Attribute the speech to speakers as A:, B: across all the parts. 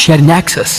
A: Shernexus.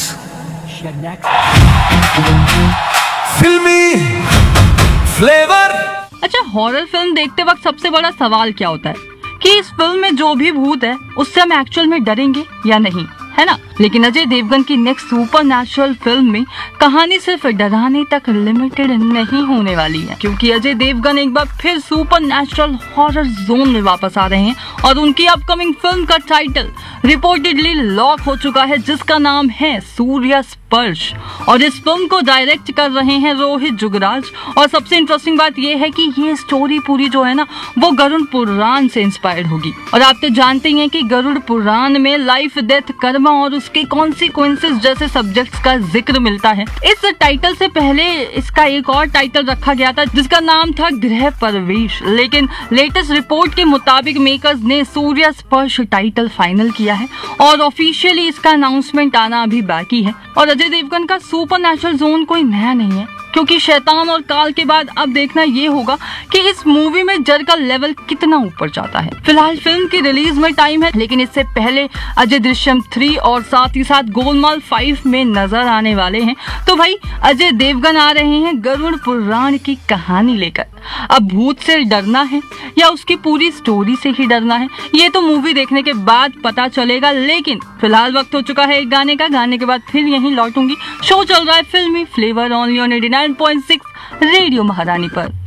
B: फिल्मी flavour.
C: अच्छा, horror film देखते वक्त सबसे बड़ा सवाल क्या होता है कि इस फिल्म में जो भी भूत है उससे हम एक्चुअल में डरेंगे या नहीं, है ना। लेकिन अजय देवगन की नेक्स्ट सुपरनैचुरल फिल्म में कहानी सिर्फ डराने तक लिमिटेड नहीं होने वाली है, क्योंकि अजय देवगन एक बार फिर सुपरनैचुरल हॉरर जोन में वापस आ रहे हैं और उनकी अपकमिंग फिल्म का टाइटल रिपोर्टेडली लॉक हो चुका है, जिसका नाम है सूर्य स्पर्श। और इस फिल्म को डायरेक्ट कर रहे हैं रोहित जुगराज। और सबसे इंटरेस्टिंग बात यह है कि ये स्टोरी पूरी जो है ना, वो गरुड़ पुराण से इंस्पायर्ड होगी। और आप तो जानते ही हैं कि गरुड़ पुराण में लाइफ, डेथ, कर्मा और उसके कॉन्सिक्वेंसेस जैसे सब्जेक्ट्स का जिक्र मिलता है। इस टाइटल से पहले इसका एक और टाइटल रखा गया था जिसका नाम था गृह प्रवेश, लेकिन लेटेस्ट रिपोर्ट के मुताबिक मेकर्स ने सूर्य स्पर्श टाइटल फाइनल किया है और ऑफिशियली इसका अनाउंसमेंट आना अभी बाकी है। और अजय देवगन का सुपरनैचुरल जोन कोई नया नहीं है, क्योंकि शैतान और काल के बाद अब देखना ये होगा कि इस मूवी में डर का लेवल कितना ऊपर जाता है। फिलहाल फिल्म की रिलीज में टाइम है, लेकिन इससे पहले अजय दृश्यम 3 और साथ ही साथ गोलमाल 5 में नजर आने वाले हैं। तो भाई अजय देवगन आ रहे हैं गरुड़ पुराण की कहानी लेकर। अब भूत से डरना है या उसकी पूरी स्टोरी से ही डरना है, ये तो मूवी देखने के बाद पता चलेगा। लेकिन फिलहाल वक्त हो चुका है एक गाने का। गाने के बाद फिर यहीं लौटूंगी। शो चल रहा है फिल्मी फ्लेवर ऑनली ऑन 89.6 रेडियो महारानी पर।